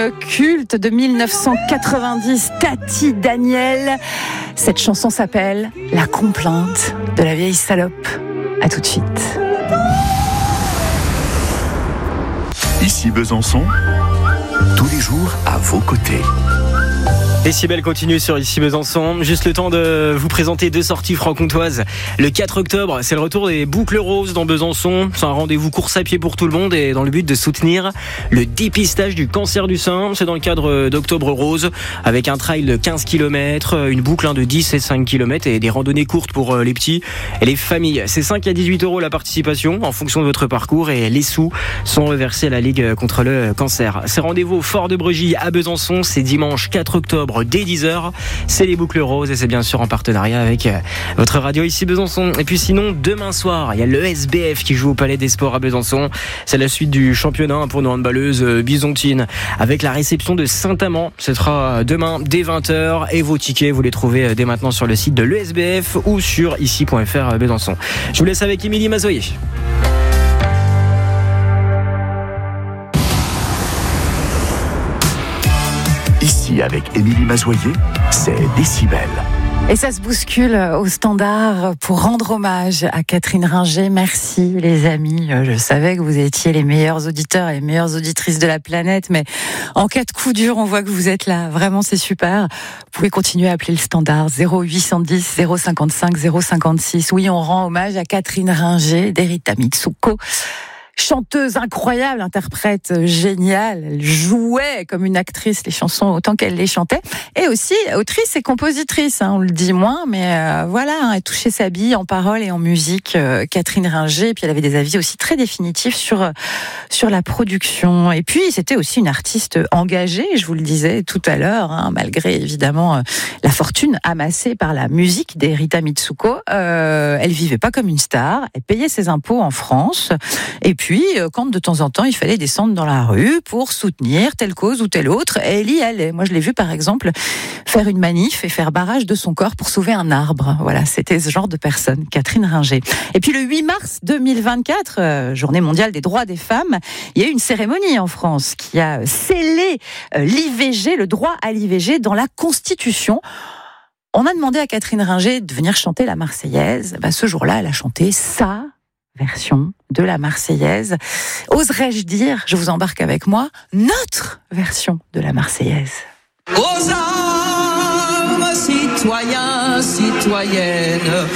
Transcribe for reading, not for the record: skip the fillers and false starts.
culte de 1990, Tati Daniel. Cette chanson s'appelle La complainte de la vieille salope. À tout de suite. Ici Besançon, tous les jours à vos côtés. Décibel continue sur Ici Besançon. Juste le temps de vous présenter deux sorties franc-comtoises. Le 4 octobre, c'est le retour des Boucles Roses dans Besançon. C'est un rendez-vous course à pied pour tout le monde et dans le but de soutenir le dépistage du cancer du sein. C'est dans le cadre d'Octobre Rose avec un trail de 15 km, une boucle de 10 et 5 km et des randonnées courtes pour les petits et les familles. C'est 5 à 18 € la participation en fonction de votre parcours et les sous sont reversés à la Ligue contre le cancer. C'est rendez-vous au Fort de Brégy à Besançon. C'est dimanche 4 octobre. Dès 10h, c'est les Boucles Roses et c'est bien sûr en partenariat avec votre radio Ici Besançon. Et puis sinon, demain soir, il y a le SBF qui joue au Palais des Sports à Besançon. C'est la suite du championnat pour nos handballeuses bisontines avec la réception de Saint-Amand. Ce sera demain dès 20h et vos tickets, vous les trouvez dès maintenant sur le site de l'ESBF ou sur ici.fr Besançon. Je vous laisse avec Émilie Mazoyer. Ici, avec Émilie Mazoyer, c'est Décibel. Et ça se bouscule au standard pour rendre hommage à Catherine Ringer. Merci les amis. Je savais que vous étiez les meilleurs auditeurs et les meilleures auditrices de la planète, mais en cas de coup dur, on voit que vous êtes là. Vraiment, c'est super. Vous pouvez continuer à appeler le standard 0810 055 056. Oui, on rend hommage à Catherine Ringer d'Erita Mitsuko. Chanteuse incroyable, interprète géniale, elle jouait comme une actrice les chansons autant qu'elle les chantait, et aussi autrice et compositrice, on le dit moins, mais voilà, elle touchait sa bille en paroles et en musique, Catherine Ringer, et puis elle avait des avis aussi très définitifs sur la production, et puis c'était aussi une artiste engagée, je vous le disais tout à l'heure, malgré évidemment la fortune amassée par la musique d'Erita Mitsuko, elle vivait pas comme une star, elle payait ses impôts en France, et puis quand de temps en temps il fallait descendre dans la rue pour soutenir telle cause ou telle autre, elle y allait. Moi je l'ai vu par exemple faire une manif et faire barrage de son corps pour sauver un arbre. Voilà, c'était ce genre de personne, Catherine Ringer. Et puis le 8 mars 2024, journée mondiale des droits des femmes, il y a eu une cérémonie en France qui a scellé l'IVG, le droit à l'IVG dans la Constitution. On a demandé à Catherine Ringer de venir chanter la Marseillaise. Ce jour-là, elle a chanté sa version de la Marseillaise. Oserais-je dire, je vous embarque avec moi, notre version de la Marseillaise. Aux armes, citoyens, citoyennes,